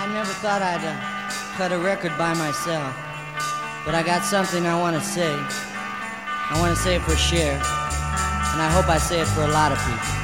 I never thought I'd cut a record by myself, but I got something I want to say. I want to say it for Cher, and I hope I say it for a lot of people.